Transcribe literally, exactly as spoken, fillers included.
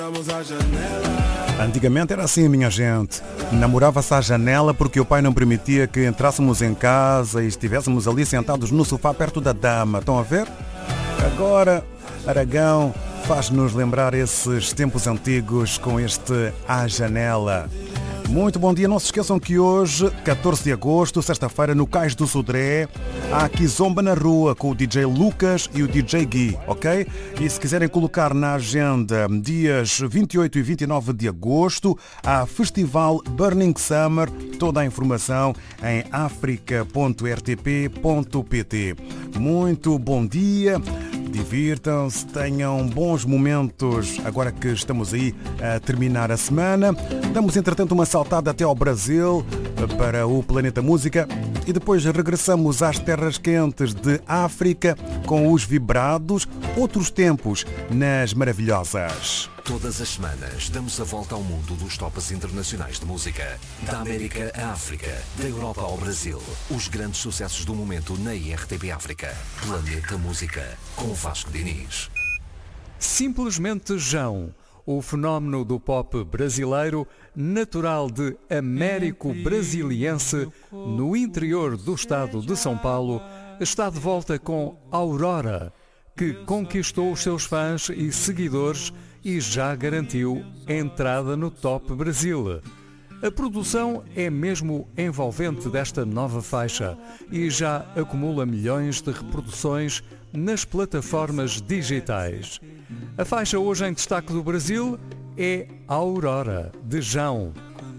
Antigamente era assim, minha gente. Namorava-se à janela porque o pai não permitia que entrássemos em casa e estivéssemos ali sentados no sofá perto da dama. Estão a ver? Agora, Aragão faz-nos lembrar esses tempos antigos com este à janela. Muito bom dia, não se esqueçam que hoje, catorze de agosto, sexta-feira, no Cais do Sodré, há aqui Zomba na Rua com o D J Lucas e o D J Gui, ok? E se quiserem colocar na agenda dias vinte e oito e vinte e nove de agosto, há Festival Burning Summer, toda a informação em africa ponto r t p ponto p t. Muito bom dia! Divirtam-se, tenham bons momentos agora que estamos aí a terminar a semana. Damos, entretanto, uma saltada até ao Brasil para o Planeta Música e depois regressamos às terras quentes de África com os vibrados, outros tempos nas maravilhosas. Todas as semanas damos a volta ao mundo dos tops internacionais de música. Da América à África, da Europa ao Brasil. Os grandes sucessos do momento na I R T P África. Planeta Música, com Vasco Diniz. Simplesmente Jão, o fenómeno do pop brasileiro, natural de Américo Brasiliense, no interior do estado de São Paulo, está de volta com Aurora, que conquistou os seus fãs e seguidores e já garantiu entrada no Top Brasil. A produção é mesmo envolvente desta nova faixa e já acumula milhões de reproduções nas plataformas digitais. A faixa hoje em destaque do Brasil é Aurora, de Jão.